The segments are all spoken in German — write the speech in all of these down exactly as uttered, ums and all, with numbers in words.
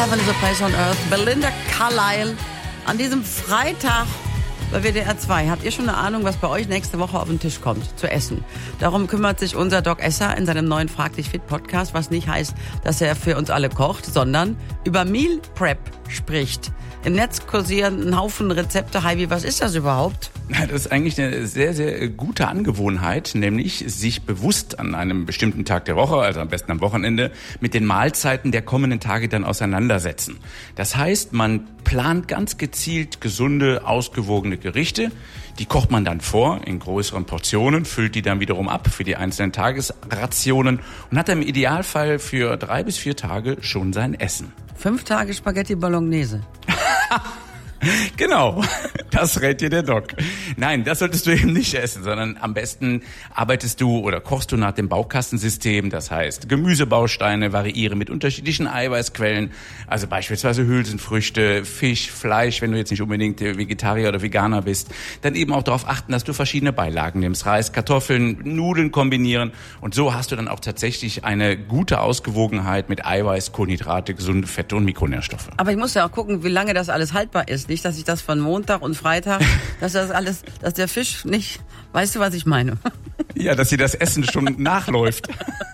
Heaven is a Place on Earth. Belinda Carlisle an diesem Freitag bei W D R zwei. Habt ihr schon eine Ahnung, was bei euch nächste Woche auf den Tisch kommt zu essen? Darum kümmert sich unser Doc Esser in seinem neuen Frag dich fit Podcast, was nicht heißt, dass er für uns alle kocht, sondern über Meal Prep spricht. Im Netz kursieren ein Haufen Rezepte. Heidi, was ist das überhaupt? Das ist eigentlich eine sehr, sehr gute Angewohnheit, nämlich sich bewusst an einem bestimmten Tag der Woche, also am besten am Wochenende, mit den Mahlzeiten der kommenden Tage dann auseinandersetzen. Das heißt, man plant ganz gezielt gesunde, ausgewogene Gerichte. Die kocht man dann vor in größeren Portionen, füllt die dann wiederum ab für die einzelnen Tagesrationen und hat dann im Idealfall für drei bis vier Tage schon sein Essen. Fünf Tage Spaghetti Bolognese. Genau, das rät dir der Doc. Nein, das solltest du eben nicht essen, sondern am besten arbeitest du oder kochst du nach dem Baukastensystem. Das heißt, Gemüsebausteine variieren mit unterschiedlichen Eiweißquellen, also beispielsweise Hülsenfrüchte, Fisch, Fleisch, wenn du jetzt nicht unbedingt Vegetarier oder Veganer bist. Dann eben auch darauf achten, dass du verschiedene Beilagen nimmst, Reis, Kartoffeln, Nudeln kombinieren. Und so hast du dann auch tatsächlich eine gute Ausgewogenheit mit Eiweiß, Kohlenhydrate, gesunde Fette und Mikronährstoffe. Aber ich muss ja auch gucken, wie lange das alles haltbar ist. Nicht, dass ich das von Montag und Freitag, dass das alles, dass der Fisch nicht, weißt du, was ich meine? Ja, dass dir das Essen schon nachläuft.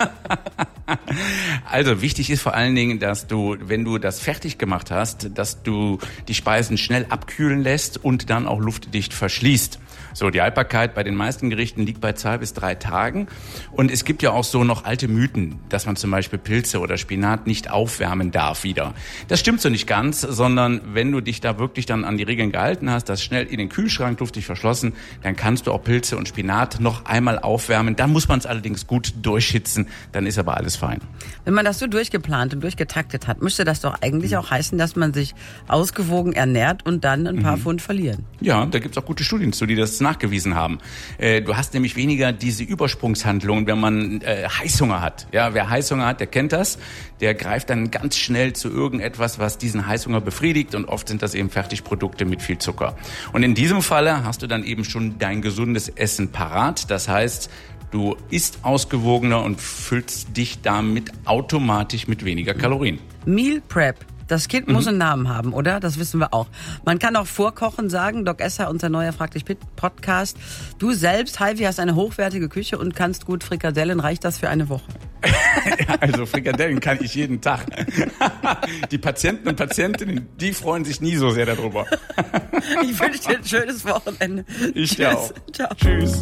Also wichtig ist vor allen Dingen, dass du, wenn du das fertig gemacht hast, dass du die Speisen schnell abkühlen lässt und dann auch luftdicht verschließt. So, die Haltbarkeit bei den meisten Gerichten liegt bei zwei bis drei Tagen. Und es gibt ja auch so noch alte Mythen, dass man zum Beispiel Pilze oder Spinat nicht aufwärmen darf wieder. Das stimmt so nicht ganz, sondern wenn du dich da wirklich dann an die Regeln gehalten hast, das schnell in den Kühlschrank luftdicht verschlossen, dann kannst du auch Pilze und Spinat noch einmal aufwärmen. Dann muss man es allerdings gut durchhitzen, dann ist aber alles fein. Wenn man das so durchgeplant und durchgetaktet hat, müsste das doch eigentlich auch heißen, dass man sich ausgewogen ernährt und dann ein paar mhm. Pfund verlieren. Ja, da gibt's auch gute Studien zu, die das nachgewiesen haben. Äh, du hast nämlich weniger diese Übersprungshandlungen, wenn man äh, Heißhunger hat. Ja, wer Heißhunger hat, der kennt das. Der greift dann ganz schnell zu irgendetwas, was diesen Heißhunger befriedigt, und oft sind das eben Fertigprodukte mit viel Zucker. Und in diesem Falle hast du dann eben schon dein gesundes Essen parat. Das heißt, du isst ausgewogener und füllst dich damit automatisch mit weniger Kalorien. Meal Prep. Das Kind muss einen Namen haben, oder? Das wissen wir auch. Man kann auch vorkochen sagen, Doc Esser, unser neuer Frag dich fit Podcast. Du selbst, Heidi, hast eine hochwertige Küche und kannst gut Frikadellen. Reicht das für eine Woche? Ja, also Frikadellen kann ich jeden Tag. Die Patienten und Patientinnen, die freuen sich nie so sehr darüber. Ich wünsche dir ein schönes Wochenende. Ich dir auch. Ciao. Tschüss.